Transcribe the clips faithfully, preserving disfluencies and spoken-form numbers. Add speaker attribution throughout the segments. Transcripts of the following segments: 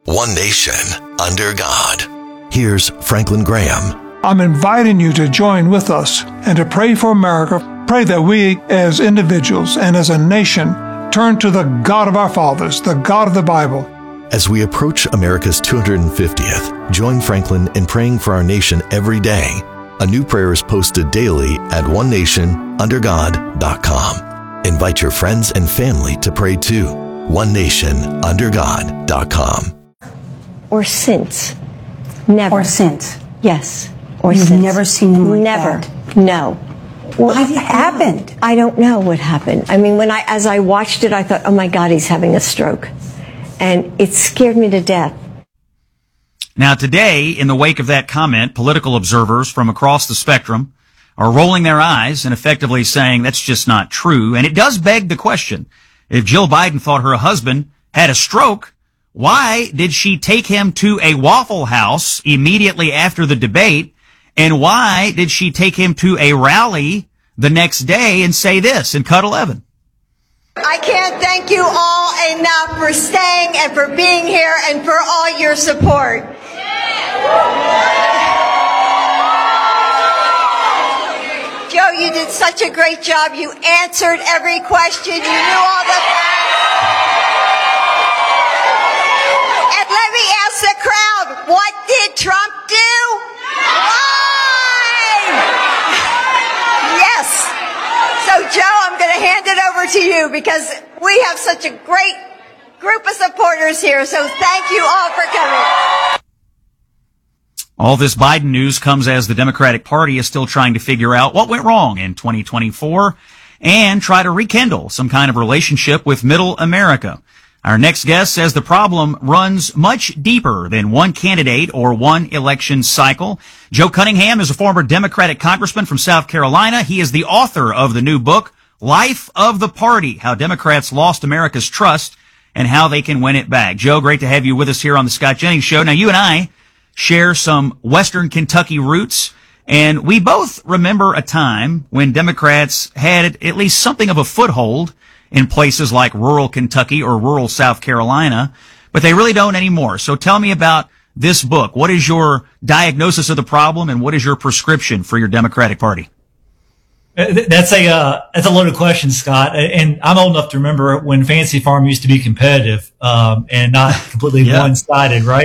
Speaker 1: One nation under God. Here's Franklin Graham.
Speaker 2: I'm inviting you to join with us and to pray for America. Pray that we as individuals and as a nation turn to the God of our fathers, the God of the Bible.
Speaker 1: As we approach America's two hundred fiftieth, join Franklin in praying for our nation every day. A new prayer is posted daily at one nation under god dot com. Invite your friends and family to pray too. one nation under god dot com.
Speaker 3: Or since. Never.
Speaker 4: Or since.
Speaker 3: Yes. Or
Speaker 4: You've
Speaker 3: since.
Speaker 4: never seen him like
Speaker 3: Never.
Speaker 4: that?
Speaker 3: No.
Speaker 4: What happened?
Speaker 3: I don't know what happened. I mean, when I, as I watched it, I thought, oh my God, he's having a stroke. And it scared me to death.
Speaker 5: Now today, in the wake of that comment, political observers from across the spectrum are rolling their eyes and effectively saying that's just not true. And it does beg the question, if Jill Biden thought her husband had a stroke, why did she take him to a Waffle House immediately after the debate? And why did she take him to a rally the next day and say this in Cut eleven?
Speaker 6: I can't thank you all enough for staying and for being here and for all your support. Joe, you did such a great job. You answered every question. You knew all the facts. And let me ask the crowd, what did Trump do? Lie! Yes. So, Joe, I'm going to hand it over to you because we have such a great group of supporters here. So thank you all for coming.
Speaker 5: All this Biden news comes as the Democratic Party is still trying to figure out what went wrong in twenty twenty-four and try to rekindle some kind of relationship with Middle America. Our next guest says the problem runs much deeper than one candidate or one election cycle. Joe Cunningham is a former Democratic congressman from South Carolina. He is the author of the new book, Life of the Party, How Democrats Lost America's Trust and How They Can Win It Back. Joe, great to have you with us here on the Scott Jennings Show. Now, you and I share some Western Kentucky roots, and we both remember a time when Democrats had at least something of a foothold in places like rural Kentucky or rural South Carolina, but they really don't anymore. So tell me about this book. What is your diagnosis of the problem, and what is your prescription for your Democratic Party?
Speaker 7: That's a uh, that's a loaded question, Scott. And I'm old enough to remember when Fancy Farm used to be competitive um, and not completely yeah. one-sided, right?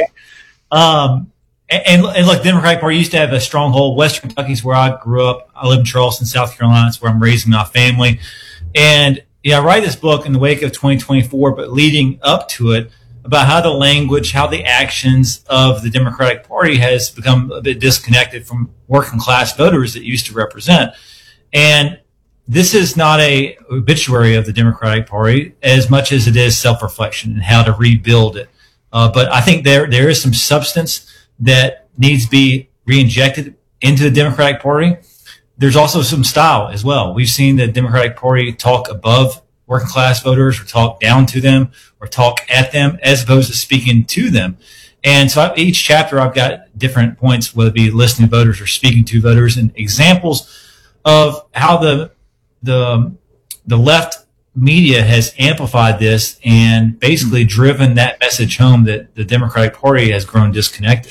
Speaker 7: Um, and, and look, the Democratic Party used to have a stronghold. Western Kentucky is where I grew up. I live in Charleston, South Carolina. It's where I'm raising my family. And yeah, I write this book in the wake of twenty twenty-four, but leading up to it, about how the language, how the actions of the Democratic Party has become a bit disconnected from working class voters that it used to represent. And this is not a obituary of the Democratic Party as much as it is self-reflection and how to rebuild it. Uh, but I think there there is some substance that needs to be re-injected into the Democratic Party. There's also some style as well. We've seen the Democratic Party talk above working class voters, or talk down to them, or talk at them, as opposed to speaking to them. And so I, each chapter I've got different points, whether it be listening to voters or speaking to voters, and examples of how the the the left media has amplified this and basically driven that message home that the Democratic Party has grown disconnected.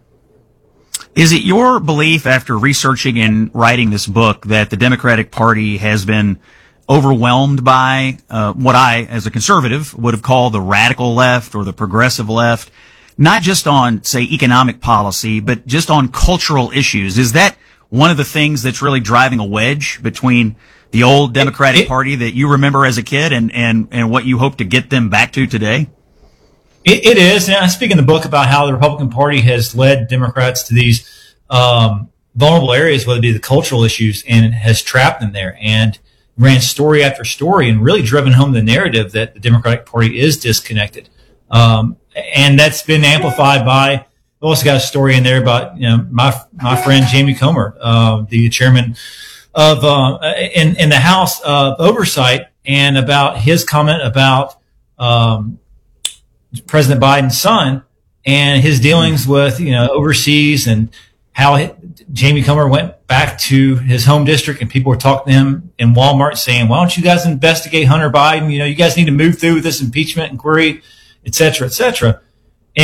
Speaker 5: Is it your belief, after researching and writing this book, that the Democratic Party has been overwhelmed by uh, what I, as a conservative, would have called the radical left or the progressive left, not just on, say, economic policy, but just on cultural issues? Is that one of the things that's really driving a wedge between the old Democratic it, it, Party that you remember as a kid and, and, and what you hope to get them back to today?
Speaker 7: It, it is. And I speak in the book about how the Republican Party has led Democrats to these um, vulnerable areas, whether it be the cultural issues, and has trapped them there and ran story after story and really driven home the narrative that the Democratic Party is disconnected. Um, and that's been amplified by, we also got a story in there about, you know, my, my friend Jamie Comer, uh, the chairman of, uh, in, in the House of Oversight, and about his comment about, um, President Biden's son and his dealings with, you know, overseas, and how it, Jamie Comer went back to his home district and people were talking to him in Walmart saying, why don't you guys investigate Hunter Biden? You know, you guys need to move through with this impeachment inquiry, et cetera, et cetera.